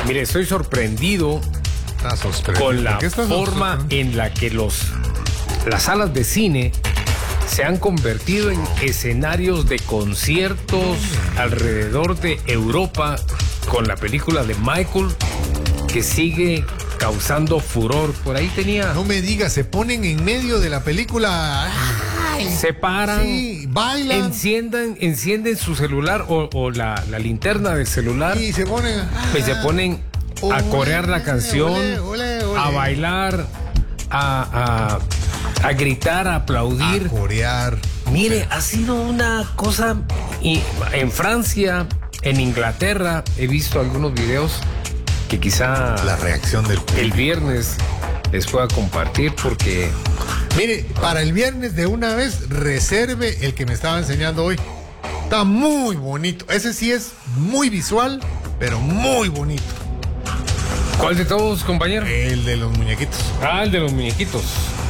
Mire, estoy sorprendido con la forma en la que las salas de cine se han convertido en escenarios de conciertos alrededor de Europa con la película de Michael, que sigue causando furor. Por ahí tenía... No me digas, se ponen en medio de la película. ¡Ay! Se paran, sí, bailan, encienden su celular o la linterna del celular y se ponen a corear la canción, a bailar, a gritar, a aplaudir, a corear. Mire, ha sido una cosa. Y en Francia, en Inglaterra, he visto algunos videos que quizá la reacción del público el viernes les pueda compartir, porque mire, para el viernes de una vez reserve el que me estaba enseñando hoy. Está muy bonito. Ese sí es muy visual, pero muy bonito. ¿Cuál de todos, compañero? El de los muñequitos. Ah, el de los muñequitos.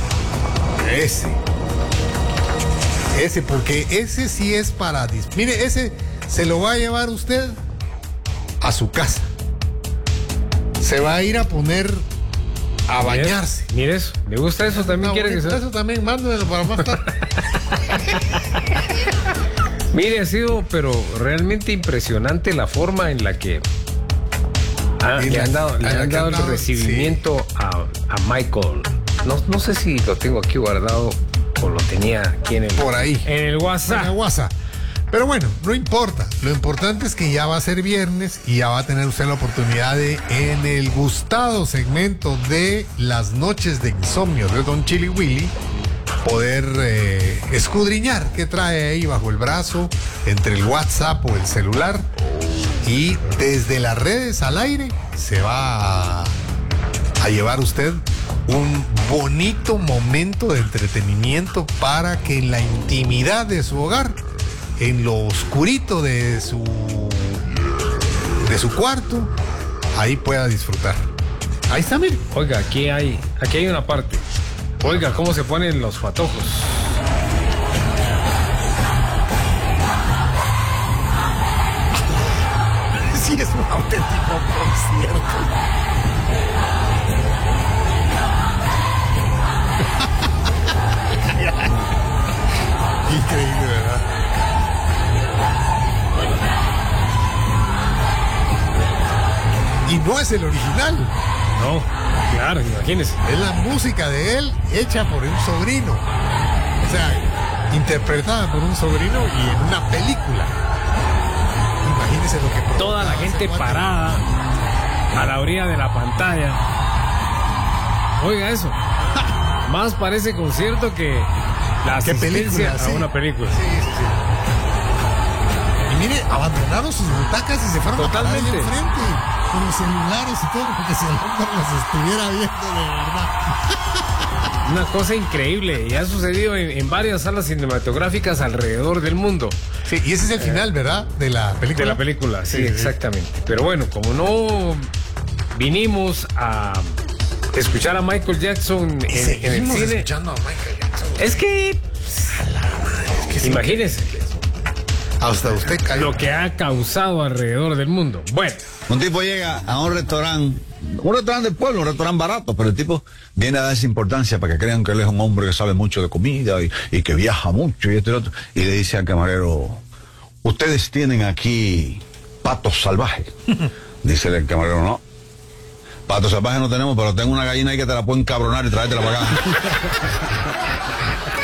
Ese, porque ese sí es para... Mire, ese se lo va a llevar usted a su casa. Se va a ir a poner a bañarse. Mire eso, ¿le gusta eso? ¿También quiere que sea? Eso también, mándelo para más tarde. Mire, ha sido, pero realmente impresionante la forma en la que le han dado el recibimiento, sí, a Michael. No sé si lo tengo aquí guardado o lo tenía aquí por ahí, en el WhatsApp. En el WhatsApp. Pero bueno, no importa. Lo importante es que ya va a ser viernes y ya va a tener usted la oportunidad de, en el gustado segmento de las noches de insomnio de Don Chili Willy, poder escudriñar qué trae ahí bajo el brazo, entre el WhatsApp o el celular, y desde las redes al aire se va a llevar usted un bonito momento de entretenimiento para que en la intimidad de su hogar, en lo oscurito de su cuarto, ahí pueda disfrutar. Ahí está, mire. Oiga, aquí hay una parte. Oiga, cómo se ponen los patojos. Sí, es un auténtico concierto. Increíble, ¿verdad? Y no es el original. No, claro, imagínese. Es la música de él hecha por un sobrino. O sea, interpretada por un sobrino y en una película. Imagínese lo que... Toda la gente parada a la orilla de la pantalla. Oiga eso. Más parece concierto que la asistencia a una película. Sí. Y mire, abandonaron sus butacas y se fueron totalmente a parar enfrente con los celulares y todo, porque si el hombre los estuviera viendo de verdad. Una cosa increíble, y ha sucedido en varias salas cinematográficas alrededor del mundo. Sí, y ese es el final, ¿verdad? De la película. De la película, sí, exactamente. Pero bueno, como no vinimos a escuchar a Michael Jackson en el cine, escuchando a Michael Jackson. Es que... imagínese. Hasta usted cayó. Lo que ha causado alrededor del mundo. Bueno. Un tipo llega a un restaurante del pueblo, un restaurante barato, pero el tipo viene a darse importancia para que crean que él es un hombre que sabe mucho de comida y que viaja mucho y esto y lo otro. Y le dice al camarero: ¿ustedes tienen aquí patos salvajes? Dice el camarero: no. Patos salvajes no tenemos, pero tengo una gallina ahí que te la pueden cabronar y traértela para acá.